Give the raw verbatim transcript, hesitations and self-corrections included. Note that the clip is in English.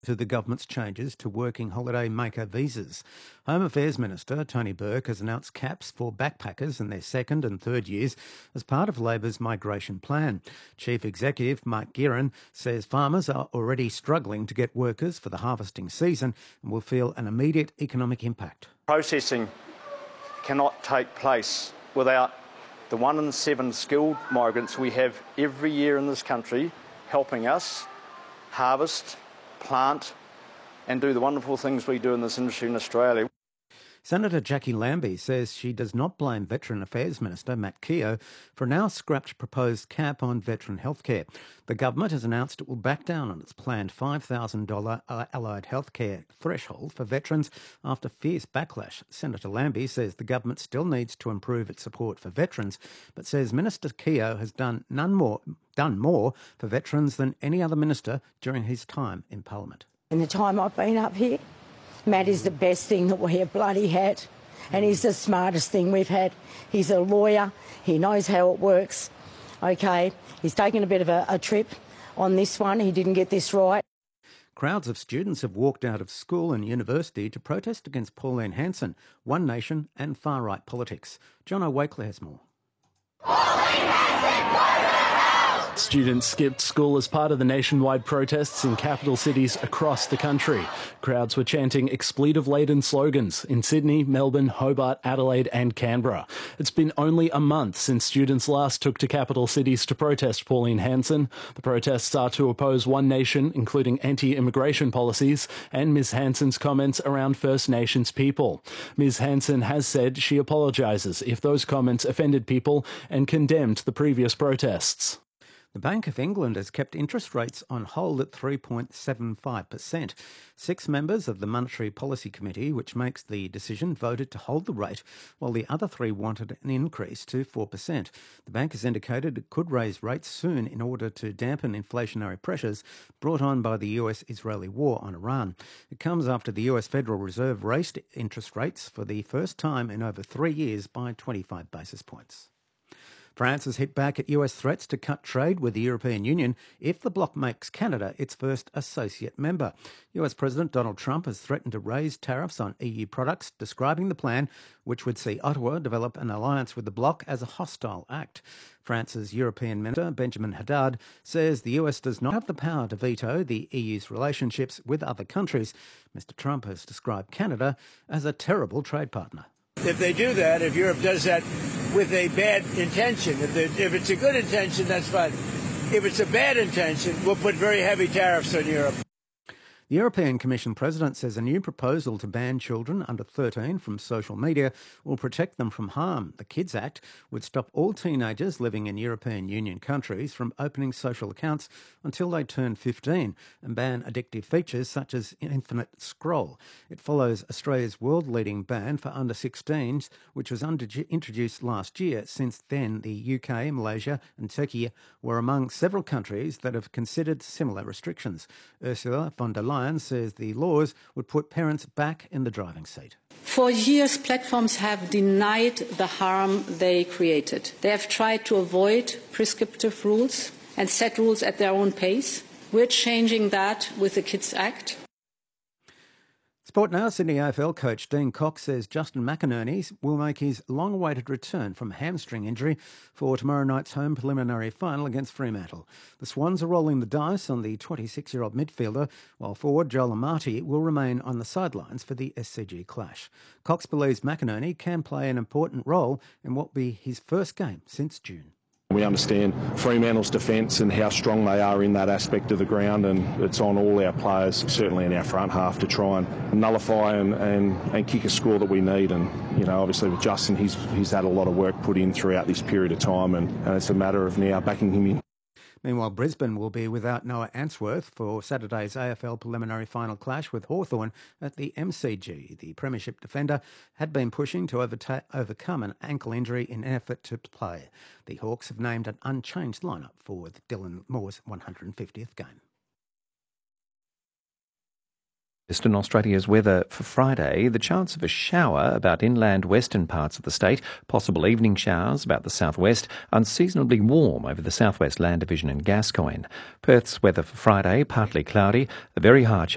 to the government's changes to working holiday maker visas. Home Affairs Minister Tony Burke has announced caps for backpackers in their second and third years as part of Labor's migration plan. Chief Executive Mark Guerin says farmers are already struggling to get workers for the harvesting season and will feel an immediate economic impact. Processing cannot take place without the one in seven skilled migrants we have every year in this country helping us harvest, plant and do the wonderful things we do in this industry in Australia. Senator Jackie Lambie says she does not blame Veteran Affairs Minister Matt Keogh for a now scrapped proposed cap on veteran healthcare. The government has announced it will back down on its planned five thousand dollars allied healthcare threshold for veterans after fierce backlash. Senator Lambie says the government still needs to improve its support for veterans, but says Minister Keogh has done none more, done more for veterans than any other minister during his time in Parliament. In the time I've been up here, Matt is the best thing that we have bloody had, and he's the smartest thing we've had. He's a lawyer, he knows how it works, okay? He's taken a bit of a, a trip on this one, he didn't get this right. Crowds of students have walked out of school and university to protest against Pauline Hanson, One Nation and far-right politics. John O'Wakely has more. Pauline Hanson, students skipped school as part of the nationwide protests in capital cities across the country. Crowds were chanting expletive-laden slogans in Sydney, Melbourne, Hobart, Adelaide and Canberra. It's been only a month since students last took to capital cities to protest Pauline Hanson. The protests are to oppose One Nation, including anti-immigration policies, and Miz Hanson's comments around First Nations people. Miz Hanson has said she apologises if those comments offended people and condemned the previous protests. The Bank of England has kept interest rates on hold at three point seven five percent. Six members of the Monetary Policy Committee, which makes the decision, voted to hold the rate, while the other three wanted an increase to four percent. The bank has indicated it could raise rates soon in order to dampen inflationary pressures brought on by the U S-Israeli war on Iran. It comes after the U S Federal Reserve raised interest rates for the first time in over three years by twenty-five basis points. France has hit back at U S threats to cut trade with the European Union if the bloc makes Canada its first associate member. U S President Donald Trump has threatened to raise tariffs on E U products, describing the plan, which would see Ottawa develop an alliance with the bloc, as a hostile act. France's European Minister, Benjamin Haddad, says the U S does not have the power to veto the E U's relationships with other countries. Mister Trump has described Canada as a terrible trade partner. If they do that, if Europe does that with a bad intention, if, they, if it's a good intention, that's fine. If it's a bad intention, we'll put very heavy tariffs on Europe. The European Commission President says a new proposal to ban children under thirteen from social media will protect them from harm. The Kids Act would stop all teenagers living in European Union countries from opening social accounts until they turn fifteen and ban addictive features such as infinite scroll. It follows Australia's world-leading ban for under sixteens, which was under- introduced last year. Since then, the U K, Malaysia and Turkey were among several countries that have considered similar restrictions. Ursula von der Leyen says the laws would put parents back in the driving seat. For years, platforms have denied the harm they created. They have tried to avoid prescriptive rules and set rules at their own pace. We're changing that with the Kids Act. Sport now, Sydney A F L coach Dean Cox says Justin McInerney will make his long-awaited return from a hamstring injury for tomorrow night's home preliminary final against Fremantle. The Swans are rolling the dice on the twenty-six-year-old midfielder, while forward Joel Amati will remain on the sidelines for the S C G clash. Cox believes McInerney can play an important role in what will be his first game since June. We understand Fremantle's defence and how strong they are in that aspect of the ground, and it's on all our players, certainly in our front half, to try and nullify and, and, and kick a score that we need. And, you know, obviously with Justin, he's, he's had a lot of work put in throughout this period of time, and, and it's a matter of now backing him in. Meanwhile, Brisbane will be without Noah Answorth for Saturday's A F L preliminary final clash with Hawthorn at the M C G. The Premiership defender had been pushing to overta- overcome an ankle injury in an effort to play. The Hawks have named an unchanged lineup for Dylan Moore's one hundred fiftieth game. Western Australia's weather for Friday, the chance of a shower about inland western parts of the state, possible evening showers about the southwest, unseasonably warm over the southwest Land Division and Gascoyne. Perth's weather for Friday, partly cloudy, a very hard